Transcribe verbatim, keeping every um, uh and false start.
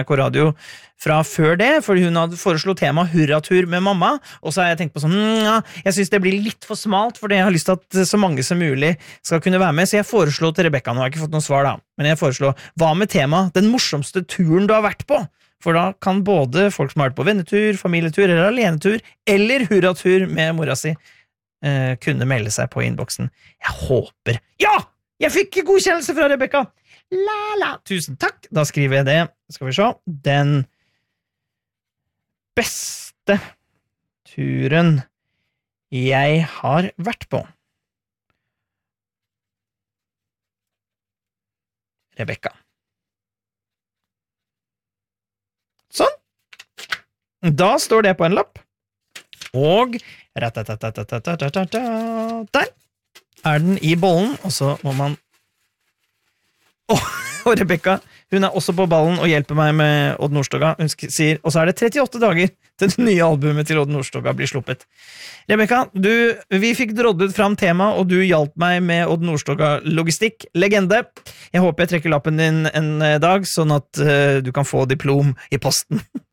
K Radio fra før det, fordi hun hadde foreslått tema hurratur med mamma, og så har jeg tenkt på sånn, mm, ja, jeg synes det blir litt for smalt, fordi jeg har lyst til at så mange som mulig skal kunne være med, så jeg foreslår til Rebecca, nå har jeg ikke fått noen svar da, men jeg foreslår, hva med tema den morsomste turen du har vært på? For da kan både folk som har vært på vennetur, familietur eller alenetur, eller hurratur med mora si, eh, kunne melde seg på innboksen. Jeg håper, ja! Jeg fikk godkjennelse fra Rebecca! La, la. Tusen takk, da skriver jeg det. Skal vi se. Den beste turen jeg har vært på. Rebecca. Sånn. Da står det på en lapp. Og der er den i bollen, og så må man oh, og Rebecca, hun er også på ballen og hjelper meg med Odd Nordstoga. Hun sier, og så er det trettiåtte dager til det nye albumet til Odd Nordstoga blir sluppet. Rebecca, du, vi fikk drodlet fram tema, og du hjalp meg med Odd Nordstoga logistikk. Legende. Jeg håper jeg trekker lappen din en dag, sånn at uh, du kan få diplom i posten.